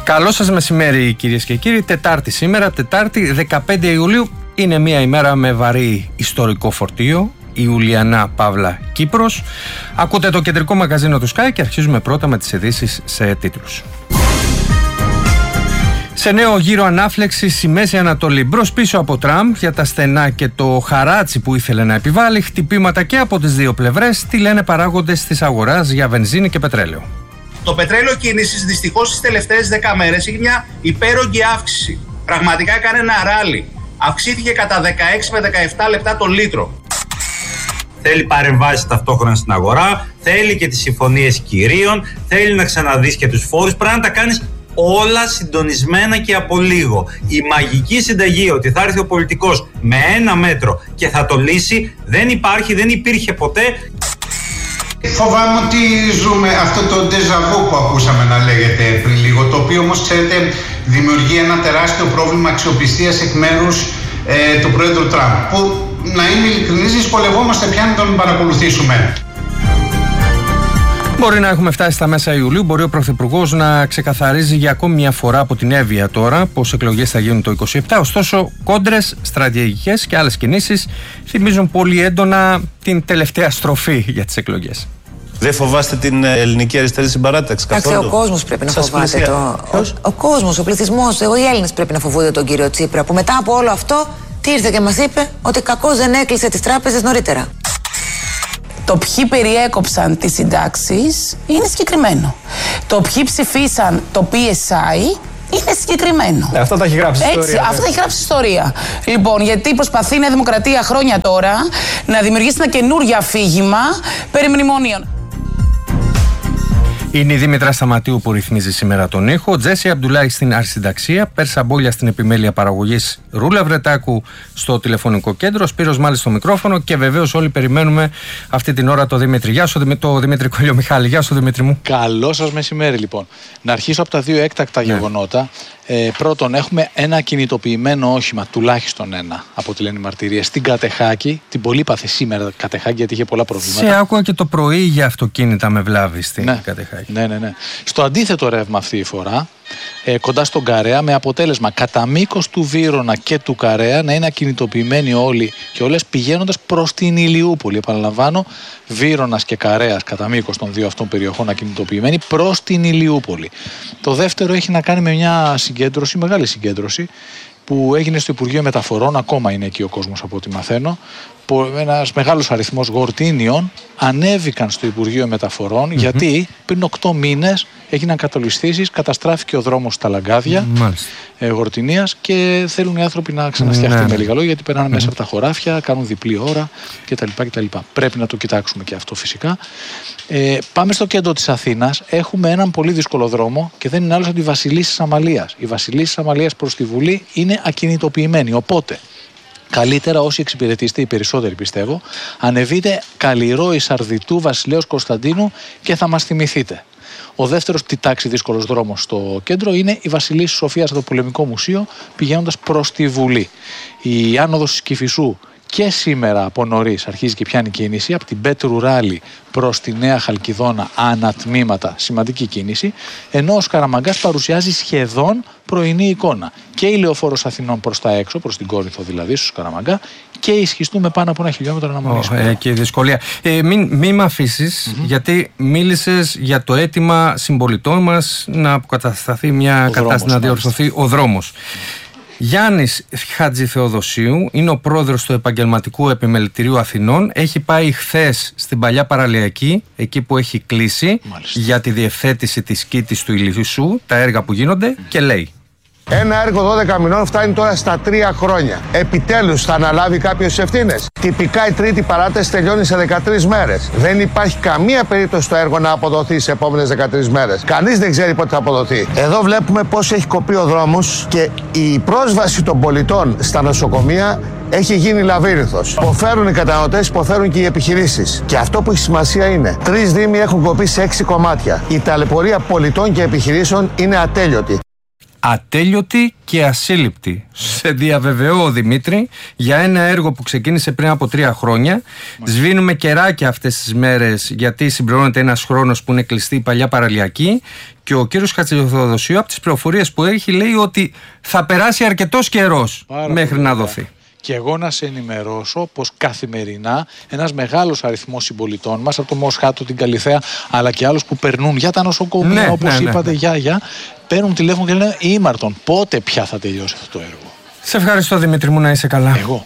Καλό σας μεσημέρι κυρίες και κύριοι. Τετάρτη σήμερα, Τετάρτη 15 Ιουλίου. Είναι μια ημέρα με βαρύ ιστορικό φορτίο. Ιουλιανά Παύλα Κύπρος. Ακούτε το κεντρικό μαγαζίνο του Sky και αρχίζουμε πρώτα με τις ειδήσεις σε τίτλους. Σε νέο γύρο ανάφλεξης στη Μέση Ανατολή, μπρος πίσω από Τραμπ για τα στενά και το χαράτσι που ήθελε να επιβάλλει, χτυπήματα και από τις δύο πλευρές. Τι λένε παράγοντες της αγοράς για βενζίνη και πετρέλαιο? Το πετρέλαιο κίνησης δυστυχώς στις τελευταίες 10 μέρες έχει μια υπέρογγη αύξηση. Πραγματικά έκανε ένα ράλι. Αυξήθηκε κατά 16 με 17 λεπτά το λίτρο. Θέλει παρεμβάσεις ταυτόχρονα στην αγορά, θέλει και τις συμφωνίες κυρίων, θέλει να ξαναδείς και τους φόρους. Πρέπει να τα κάνεις όλα συντονισμένα και από λίγο. Η μαγική συνταγή ότι θα έρθει ο πολιτικός με ένα μέτρο και θα το λύσει δεν υπάρχει, δεν υπήρχε ποτέ. Φοβάμαι ότι ζούμε αυτό το ντεζαβού που ακούσαμε να λέγεται πριν λίγο, το οποίο όμως, ξέρετε, δημιουργεί ένα τεράστιο πρόβλημα αξιοπιστίας εκ μέρους του πρόεδρου Τραμπ, που, να είμαι ειλικρινής, δυσκολευόμαστε πια να τον παρακολουθήσουμε. Μπορεί να έχουμε φτάσει στα μέσα Ιουλίου, μπορεί ο Πρωθυπουργός να ξεκαθαρίζει για ακόμη μια φορά από την έβεια τώρα πως εκλογές θα γίνουν το 27. Ωστόσο, κόντρες, στρατηγικές και άλλες κινήσεις θυμίζουν πολύ έντονα την τελευταία στροφή για τις εκλογές. Δεν φοβάστε την ελληνική αριστερή συμπαράταξη καθόλου? Ο κόσμος πρέπει να φοβάται ο κόσμος, ο πληθυσμός, οι Έλληνες πρέπει να φοβούνται τον κύριο Τσίπρα, που μετά από όλο αυτό τι ήρθε και μας είπε? Ότι κακώς δεν έκλεισε τις τράπεζες νωρίτερα. Το ποιοι περιέκοψαν τις συντάξεις είναι συγκεκριμένο. Το ποιοι ψηφίσαν το PSI είναι συγκεκριμένο. Αυτό τα έχει γράψει η ιστορία. Αυτό τα έχει γράψει η ιστορία. Λοιπόν, γιατί προσπαθεί η Νέα Δημοκρατία χρόνια τώρα να δημιουργήσει ένα καινούριο αφήγημα περί μνημονίων. Είναι η Δήμητρα Σταματίου που ρυθμίζει σήμερα τον ήχο, Τζέσι Αμπτουλάη στην αρχισυνταξία, Πέρσα Μπόλια στην επιμέλεια παραγωγής, Ρούλα Βρετάκου στο τηλεφωνικό κέντρο, Σπύρος Μάλης στο μικρόφωνο και βεβαίως όλοι περιμένουμε αυτή την ώρα το Δημήτρη. Γεια σου, το Δημήτρη Κολιομιχάλη. Γεια σου, Δημήτρη μου. Καλό σας μεσημέρι, λοιπόν. Να αρχίσω από τα δύο έκτακτα γεγονότα. Πρώτον, έχουμε ένα κινητοποιημένο όχημα, τουλάχιστον ένα, από ό,τι λένε οι μαρτυρίες, στην Κατεχάκη. Την πολύπαθη σήμερα Κατεχάκη, γιατί είχε πολλά προβλήματα. Σε άκουγα και το πρωί για αυτοκίνητα με βλάβη στην Κατεχάκη. Ναι. Στο αντίθετο ρεύμα αυτή η φορά, κοντά στον Καρέα, με αποτέλεσμα κατά μήκος του Βύρωνα και του Καρέα να είναι ακινητοποιημένοι όλοι και όλες πηγαίνοντας προς την Ηλιούπολη. Επαναλαμβάνω, Βύρωνας και Καρέας κατά μήκος των δύο αυτών περιοχών ακινητοποιημένοι προς την Ηλιούπολη. Το δεύτερο έχει να κάνει με μια συγκέντρωση, μεγάλη συγκέντρωση, που έγινε στο Υπουργείο Μεταφορών. Ακόμα είναι εκεί ο κόσμος από ό,τι μαθαίνω. Ένας μεγάλος αριθμός γορτίνιων ανέβηκαν στο Υπουργείο Μεταφορών, γιατί πριν 8 μήνες έγιναν κατολισθήσεις, καταστράφηκε ο δρόμος στα Λαγκάδια Γορτινίας και θέλουν οι άνθρωποι να ξαναστιαχτεί με λίγα λόγια, γιατί περνάνε μέσα από τα χωράφια, κάνουν διπλή ώρα κτλ. Πρέπει να το κοιτάξουμε και αυτό φυσικά. Πάμε στο κέντρο της Αθήνας. Έχουμε έναν πολύ δύσκολο δρόμο και δεν είναι άλλος από τη Βασιλίσσης Αμαλίας. Η Βασιλίσσης Αμαλίας προς τη Βουλή είναι ακινητοποιημένη. Οπότε, καλύτερα όσοι εξυπηρετήσετε, οι περισσότεροι πιστεύω, ανεβείτε Καλλιρόη Σαρδιτού Βασιλέως Κωνσταντίνου και θα μας θυμηθείτε. Ο δεύτερος τη τάξη δύσκολος δρόμος στο κέντρο είναι η Βασιλίσσης Σοφίας στο Πολεμικό Μουσείο πηγαίνοντας προς τη Βουλή. Η άνοδος της Κηφισού και σήμερα από νωρίς αρχίζει και πιάνει κίνηση από την Πέτρου Ράλη προς τη Νέα Χαλκιδόνα ανατμήματα, σημαντική κίνηση, ενώ ο Σκαραμαγκάς παρουσιάζει σχεδόν πρωινή εικόνα. Και η Λεωφόρος Αθηνών προς τα έξω, προς την Κόρινθο δηλαδή, στο Σκαραμαγκά, και ισχυστούμε πάνω από 1 χιλιόμετρο αναμονής. Και δυσκολία. Μην με αφήσεις, γιατί μίλησες για το αίτημα συμπολιτών μας να αποκατασταθεί μια κατάσταση, να διορθωθεί ο δρόμος. Γιάννης Χατζηθεοδοσίου είναι ο πρόεδρος του Επαγγελματικού Επιμελητηρίου Αθηνών. Έχει πάει χθες στην παλιά παραλιακή, εκεί που έχει κλείσει, για τη διευθέτηση της Κήτης του Ηλισσού, τα έργα που γίνονται, και λέει: ένα έργο 12 μηνών φτάνει τώρα στα 3 χρόνια. Επιτέλους θα αναλάβει κάποιος ευθύνες? Τυπικά η τρίτη παράταση τελειώνει σε 13 μέρες. Δεν υπάρχει καμία περίπτωση το έργο να αποδοθεί σε επόμενες 13 μέρες. Κανείς δεν ξέρει πότε θα αποδοθεί. Εδώ βλέπουμε πώς έχει κοπεί ο δρόμος και η πρόσβαση των πολιτών στα νοσοκομεία έχει γίνει λαβύρινθος. Υποφέρουν οι καταναλωτές, υποφέρουν και οι επιχειρήσεις. Και αυτό που έχει σημασία είναι: 3 δήμοι έχουν κοπεί σε 6 κομμάτια. Η ταλαιπωρία πολιτών και επιχειρήσεων είναι ατέλειωτη. ατέλειωτη και ασύλληπτη. Σε διαβεβαιώ, Δημήτρη, για ένα έργο που ξεκίνησε πριν από 3 χρόνια. Σβήνουμε κεράκια αυτές τις μέρες, γιατί συμπληρώνεται ένας χρόνος που είναι κλειστή η παλιά παραλιακή. Και ο κύριος Χατζηθεοδοσίου, από τις πληροφορίες που έχει, λέει ότι θα περάσει αρκετός καιρός μέχρι να δοθεί. Και εγώ να σε ενημερώσω πως καθημερινά ένας μεγάλος αριθμός συμπολιτών μας, από το Μοσχάτο, την Καλιθέα, αλλά και άλλους που περνούν για τα νοσοκομεία, όπως είπατε, για παίρνουν τηλέφωνο και λένε ήμαρτον, πότε πια θα τελειώσει αυτό το έργο. Σε ευχαριστώ, Δημήτρη μου, να είσαι καλά. Εγώ.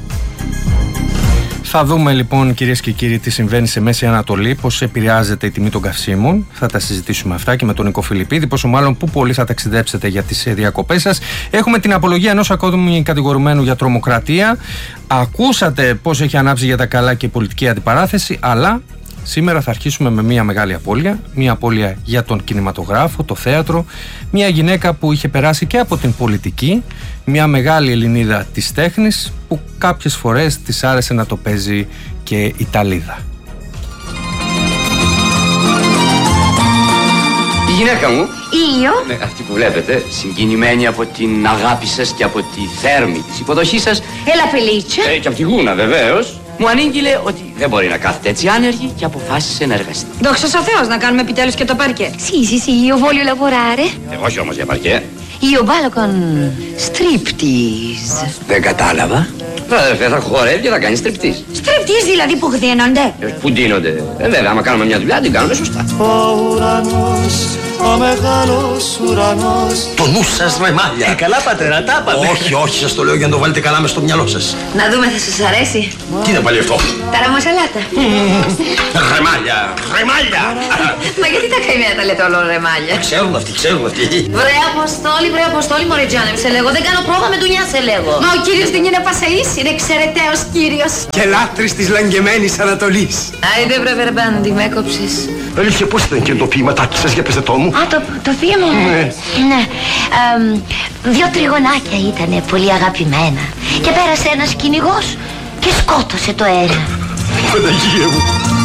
Θα δούμε λοιπόν, κυρίες και κύριοι, τι συμβαίνει σε Μέση Ανατολή, πώς επηρεάζεται η τιμή των καυσίμων. Θα τα συζητήσουμε αυτά και με τον Νικό Φιλιππίδη, πόσο μάλλον πού πολύ θα ταξιδέψετε για τις διακοπές σας. Έχουμε την απολογία ενός ακόμη κατηγορουμένου για τρομοκρατία. Ακούσατε πώς έχει ανάψει για τα καλά και η πολιτική αντιπαράθεση, αλλά σήμερα θα αρχίσουμε με μια μεγάλη απώλεια. Μια απώλεια για τον κινηματογράφο, το θέατρο. Μια γυναίκα που είχε περάσει και από την πολιτική. Μια μεγάλη Ελληνίδα της τέχνης που κάποιες φορές της άρεσε να το παίζει και η Ταλίδα. Η γυναίκα μου, Io, αυτή που βλέπετε, συγκινημένη από την αγάπη σας και από τη θέρμη της υποδοχής σας, e la Felice. και από τη Γούνα βεβαίως, μου ανήγγειλε ότι δεν μπορεί να κάθεται έτσι άνεργη και αποφάσισε να εργαστεί. Δόξα τω Θεώ, να κάνουμε επιτέλους και το παρκέ. Sì, io voglio lavorare. Όχι όμως για παρκέ. Io ballo con striptease. Δεν κατάλαβα. Αδερφέ, θα χορεύει και θα κάνει στριπτής. Striptease δηλαδή που δίνονται. Που ντύνονται. Βέβαια, άμα κάνουμε μια δουλειά, την κάνουμε σωστά. Ο ουρανός, ο μεγάλος ουρανός. Το νου σας ρεμάλια. Καλά πατέρα, τα είπατε. Όχι, σας το λέω για να το βάλετε καλά μες στο μυαλό σας. Να δούμε, θα σας αρέσει. Τι είναι πάλι αυτό? Τα ραμοσαλάτα. Ρεμάλια. Μα γιατί τα καημένα τα λέτε όλο ρεμάλια? Ξέρουν αυτοί. Βρε Αποστόλη, μωρέ Τζάνε, σε λέγω. Δεν κάνω πρόβα με δουλειά, σε λέγω. Μα ο κύριος δεν είναι πασαής, είναι εξαιρεταίος κύριος. Και λάτρης της λαγκεμένης Ανατολής. Άιντε βρε Βερμπάντη, με έκοψες. Αλήθεια, πώς ήταν και το ποίηματάκι σας, για πέστε το μου. Α, το θείο μου. Ναι. 2 τριγωνάκια ήτανε πολύ αγαπημένα. Και πέρασε ένας κυνηγός και σκότωσε το ένα. Παναγία μου.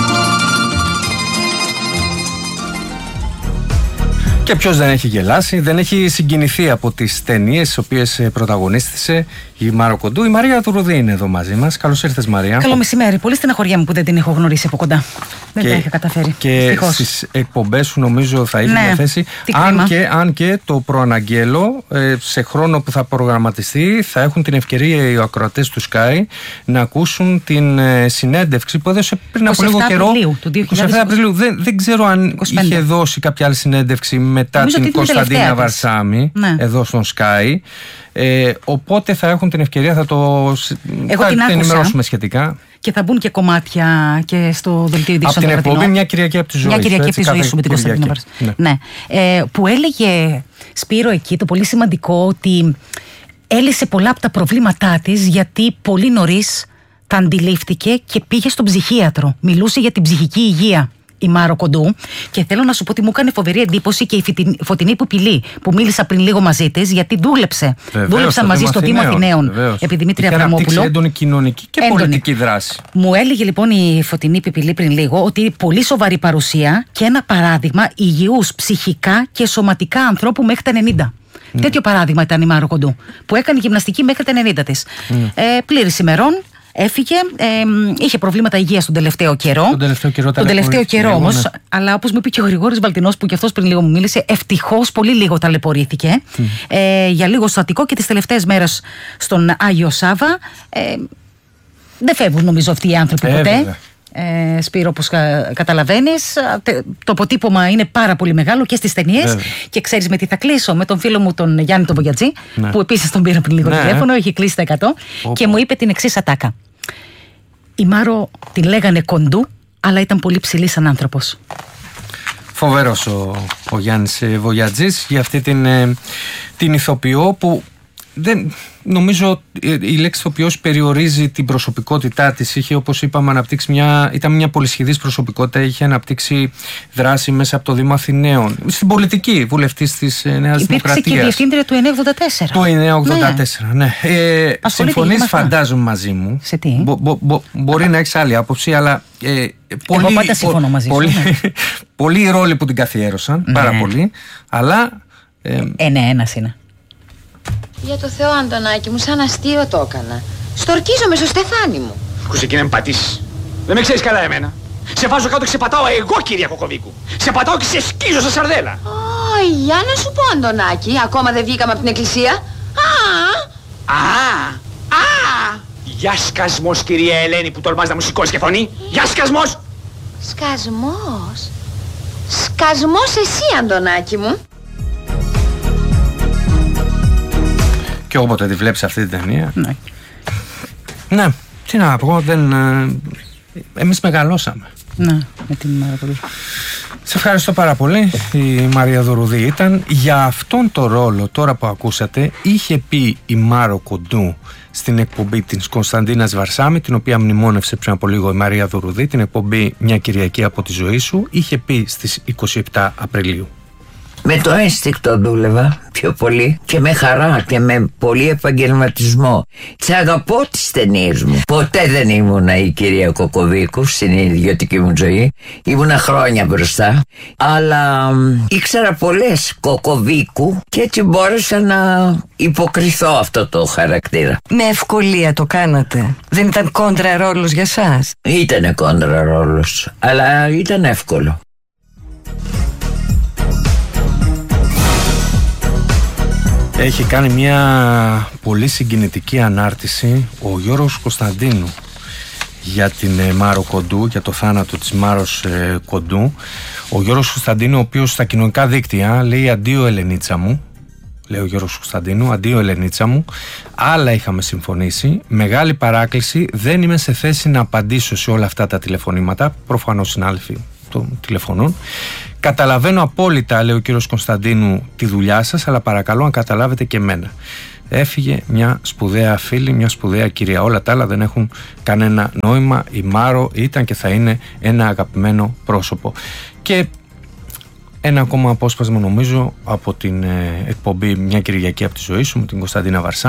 Και ποιος δεν έχει γελάσει, δεν έχει συγκινηθεί από τις ταινίες τις οποίες πρωταγωνίστησε η Μάρο Κοντού. Η Μαρία Τουρουδή είναι εδώ μαζί μας. Καλώς ήρθες, Μαρία. Καλό μεσημέρι. Πολύ στεναχωριέμαι που δεν την έχω γνωρίσει από κοντά. Δεν τα είχα καταφέρει. Και στις εκπομπές σου νομίζω θα είχε διαθέσει. Αν και το προαναγγέλω, σε χρόνο που θα προγραμματιστεί, θα έχουν την ευκαιρία οι ακροατές του Sky να ακούσουν την συνέντευξη που έδωσε πριν από λίγο καιρό. 27 Απριλίου. Δεν ξέρω αν είχε δώσει κάποια άλλη συνέντευξη μετά την Κωνσταντίνα Βαρσάμι, εδώ στον Sky. Οπότε θα έχουν την ευκαιρία, θα την ενημερώσουμε σχετικά. Και θα μπουν και κομμάτια και στο δελτίο ειδήσεων. Από την εκπομπή Μια Κυριακή από τη Ζωή. Μια Κυριακή από τη Ζωή σου με την Κωνσταντίνα Βαρσάμι. Ναι. Που έλεγε, Σπύρο, εκεί το πολύ σημαντικό, ότι έλυσε πολλά από τα προβλήματά της, γιατί πολύ νωρίς τα αντιλήφθηκε και πήγε στον ψυχίατρο. Μιλούσε για την ψυχική υγεία η Μάρο Κοντού, και θέλω να σου πω ότι μου έκανε φοβερή εντύπωση και η Φωτεινή Πουπηλή που μίλησα πριν λίγο μαζί της, γιατί δούλεψαν μαζί στο Δήμο Αθηναίων επί Δημήτρη Αβραμόπουλο. Είχε έντονη κοινωνική και πολιτική δράση. Μου έλεγε λοιπόν η Φωτεινή Πουπηλή πριν λίγο ότι πολύ σοβαρή παρουσία και ένα παράδειγμα υγιούς ψυχικά και σωματικά ανθρώπου μέχρι τα 90. Τέτοιο παράδειγμα ήταν η Μάρο Κοντού, που έκανε γυμναστική μέχρι τα 90 της. Πλήρης ημερών. Έφυγε, είχε προβλήματα υγείας τον τελευταίο καιρό. Τον τελευταίο καιρό όμως, αλλά όπως μου είπε και ο Γρηγόρης Βαλτινός, που και αυτός πριν λίγο μου μίλησε, ευτυχώς πολύ λίγο ταλαιπωρήθηκε. Για λίγο στο Αττικό και τις τελευταίες μέρες στον Άγιο Σάβα. Δεν φεύγουν νομίζω αυτοί οι άνθρωποι ποτέ. Σπύρο, όπως καταλαβαίνεις, το αποτύπωμα είναι πάρα πολύ μεγάλο και στις ταινίες. Και ξέρεις με τι θα κλείσω? Με τον φίλο μου τον Γιάννη τον Βογιατζή, που επίσης τον πήρα πριν λίγο τηλέφωνο, έχει κλείσει τα 100 και μου είπε την εξής ατάκα. Η Μάρο την λέγανε Κοντού, αλλά ήταν πολύ ψηλή σαν άνθρωπος. Φοβερός ο Γιάννης Βογιατζής για αυτή την ηθοποιό που νομίζω η λέξη ηθοποιός περιορίζει την προσωπικότητά της. Είχε, όπως είπαμε, αναπτύξει ήταν μια πολυσχηδής προσωπικότητα. Είχε αναπτύξει δράση μέσα από το Δήμο Αθηναίων. Στην πολιτική, βουλευτής της Νέας Δημοκρατίας. Υπήρξε και διευθύντρια του 984. Το 984, ναι. Συμφωνείς, φαντάζομαι, μαζί μου. Σε τι? Μπορεί να έχεις άλλη άποψη, αλλά εγώ πάντα συμφωνώ μαζί σου. Πολλοί ρόλοι που την καθιέρωσαν, πάρα πολλοί, αλλά... Ένας είναι. Για το Θεό, Αντωνάκη μου, σαν αστείο το έκανα. Στορκίζομαι στο στεφάνι μου. Ακούσε εκεί να με πατήσεις. Δεν με ξέρεις καλά εμένα. Σε βάζω κάτω και σε πατάω εγώ, κυρία Κοκοβίκου. Σε πατάω και σε σκίζω σαν σαρδέλα. Για να σου πω, Αντωνάκη, ακόμα δεν βγήκαμε από την εκκλησία. Για σκασμός, κυρία Ελένη, που τολμάς να μου σηκώσεις και φωνή. Για σκασμός. Σκασμός. Σκασμός εσύ, Αντωνάκη μου. Και όποτε τη βλέπεις αυτή την ταινία. Ναι, τι να πω, εμείς μεγαλώσαμε. Ναι, με την Μάρα Κοντού. Σε ευχαριστώ πάρα πολύ. Η Μαρία Δουρουδή ήταν. Για αυτόν τον ρόλο τώρα που ακούσατε είχε πει η Μάρο Κοντού στην εκπομπή της Κωνσταντίνας Βαρσάμι, την οποία μνημόνευσε πριν από λίγο η Μαρία Δουρουδή, την εκπομπή «Μια Κυριακή από τη ζωή σου». Είχε πει στις 27 Απριλίου. Με το ένστικτο δούλευα πιο πολύ και με χαρά και με πολύ επαγγελματισμό. Τις αγαπώ τις ταινίες μου. Ποτέ δεν ήμουνα η κυρία Κοκοβίκου στην ιδιωτική μου ζωή. Ήμουνα χρόνια μπροστά. Αλλά ήξερα πολλές Κοκοβίκου και έτσι μπόρεσα να υποκριθώ αυτό το χαρακτήρα. Με ευκολία το κάνατε. Δεν ήταν κόντρα ρόλος για σας? Ήτανε κόντρα ρόλος, αλλά ήταν εύκολο. Έχει κάνει μια πολύ συγκινητική ανάρτηση ο Γιώργος Κωνσταντίνου για την Μάρο Κοντού, για το θάνατο της Μάρος Κοντού. Ο Γιώργος Κωνσταντίνου, ο οποίος στα κοινωνικά δίκτυα λέει «Αντίο Ελενίτσα μου», λέει ο Γιώργος Κωνσταντίνου, «Αντίο Ελενίτσα μου, άλλα είχαμε συμφωνήσει, μεγάλη παράκληση, δεν είμαι σε θέση να απαντήσω σε όλα αυτά τα τηλεφωνήματα», προφανώς συνάδελφοι των τηλεφωνών. «Καταλαβαίνω απόλυτα», λέει ο κύριος Κωνσταντίνου, «τη δουλειά σας, αλλά παρακαλώ να καταλάβετε και εμένα». Έφυγε μια σπουδαία φίλη, μια σπουδαία κυρία. Όλα τα άλλα δεν έχουν κανένα νόημα. Η Μάρο ήταν και θα είναι ένα αγαπημένο πρόσωπο. Και ένα ακόμα απόσπασμα, νομίζω, από την εκπομπή «Μια Κυριακή από τη ζωή σου» με την Κωνσταντίνα Βαρσάμι.